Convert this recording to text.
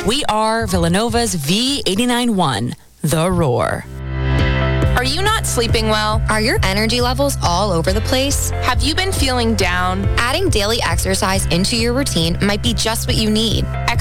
We are Villanova's V89.1, The Roar. Are you not sleeping well? Are your energy levels all over the place? Have you been feeling down? Adding daily exercise into your routine might be just what you need.